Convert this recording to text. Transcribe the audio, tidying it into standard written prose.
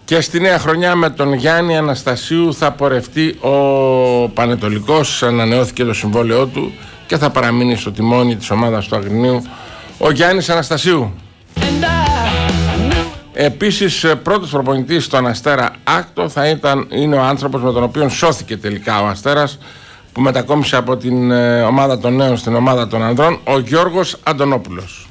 Και στη νέα χρονιά με τον Γιάννη Αναστασίου θα πορευτεί ο Πανετολικός. Ανανεώθηκε το συμβόλαιό του και θα παραμείνει στο τιμόνι της ομάδας του Αγρινίου ο Γιάννης Αναστασίου. Επίσης πρώτος προπονητής στον Αστέρα Άκτο είναι ο άνθρωπος με τον οποίο σώθηκε τελικά ο Αστέρας, που μετακόμισε από την ομάδα των νέων στην ομάδα των ανδρών, ο Γιώργος Αντωνόπουλος.